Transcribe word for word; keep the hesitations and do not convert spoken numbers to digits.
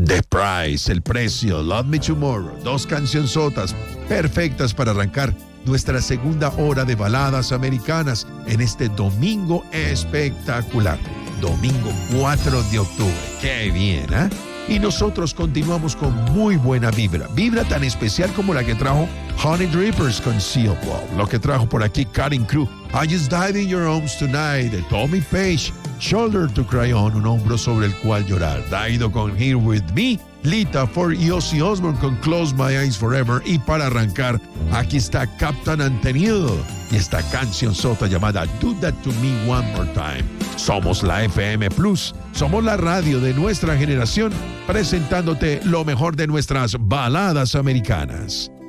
The Price, El Precio, Love Me Tomorrow, dos cancionzotas perfectas para arrancar nuestra segunda hora de baladas americanas en este domingo espectacular. Domingo cuatro de octubre. ¡Qué bien!, ¿eh? Y nosotros continuamos con muy buena vibra. Vibra tan especial como la que trajo Honey Drippers con Seal Wall. Lo que trajo por aquí Cutting Crew. I Just Died in Your Arms Tonight de Tommy Page. Shoulder to Cry On, un hombro sobre el cual llorar. Daido con Here With Me. Lita Ford y Ozzy Osbourne con Close My Eyes Forever. Y para arrancar, aquí está Captain Anthony y esta canción sota llamada Do That To Me One More Time. Somos la F M Plus, somos la radio de nuestra generación, presentándote lo mejor de nuestras baladas americanas.